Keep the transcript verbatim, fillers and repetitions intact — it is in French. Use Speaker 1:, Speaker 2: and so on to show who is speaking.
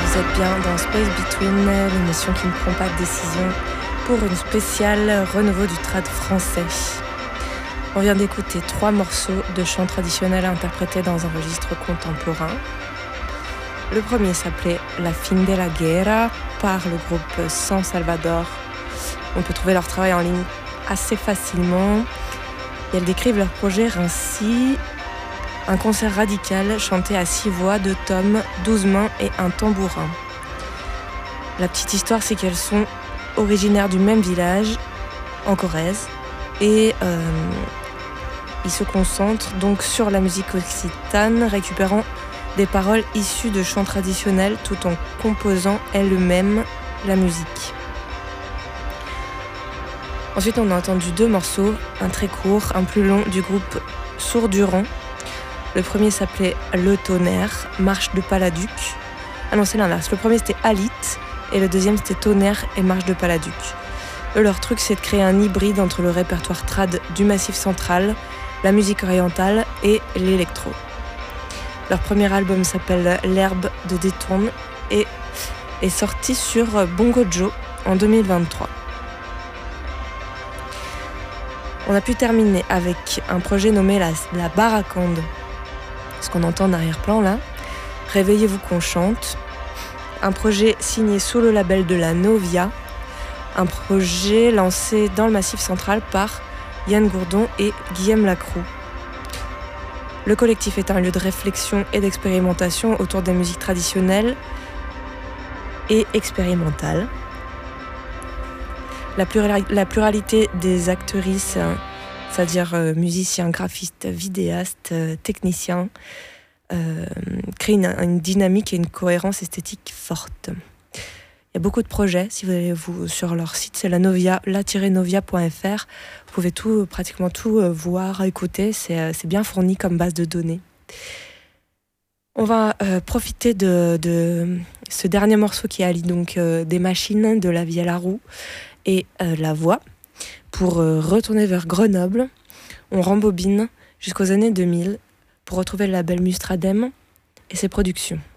Speaker 1: vous êtes bien dans Space Between, l'émission qui ne prend pas de décision pour une spéciale renouveau du trad français. On vient d'écouter trois morceaux de chants traditionnels interprétés dans un registre contemporain. Le premier s'appelait La fin de la guerra par le groupe San Salvador. On peut trouver leur travail en ligne assez facilement. Et elles décrivent leur projet ainsi: un concert radical chanté à six voix, deux tomes, douze mains et un tambourin. La petite histoire, c'est qu'elles sont originaires du même village, en Corrèze, et euh, ils se concentrent donc sur la musique occitane, récupérant des paroles issues de chants traditionnels tout en composant elles-mêmes la musique. Ensuite, on a entendu deux morceaux, un très court, un plus long, du groupe Sourd-Durand. Le premier s'appelait Le Tonnerre, Marche de Paladuc. Ah non, c'est l'inverse. Le premier c'était Alit et le deuxième c'était Tonnerre et Marche de Paladuc. Eux, leur truc, c'est de créer un hybride entre le répertoire trad du Massif central, la musique orientale et l'électro. Leur premier album s'appelle L'herbe de Détourne et est sorti sur Bongo Joe en deux mille vingt-trois. On a pu terminer avec un projet nommé la, la Baracande. Ce qu'on entend en arrière-plan là, Réveillez-vous qu'on chante, un projet signé sous le label de la Novia, un projet lancé dans le Massif central par Yann Gourdon et Guillaume Lacroux. Le collectif est un lieu de réflexion et d'expérimentation autour des musiques traditionnelles et expérimentales. La, plurali- la pluralité des actrices, c'est-à-dire euh, musiciens, graphistes, vidéastes, euh, techniciens, euh, crée une, une dynamique et une cohérence esthétique forte. Il y a beaucoup de projets, si vous allez vous, sur leur site, c'est la novia, la tiret novia point f r. Vous pouvez tout, pratiquement tout euh, voir, écouter, c'est, euh, c'est bien fourni comme base de données. On va euh, profiter de, de ce dernier morceau qui allie donc euh, des machines, de la vie à la roue et euh, la voix, pour euh, retourner vers Grenoble. On rembobine jusqu'aux années deux mille pour retrouver le label Mustradem et ses productions.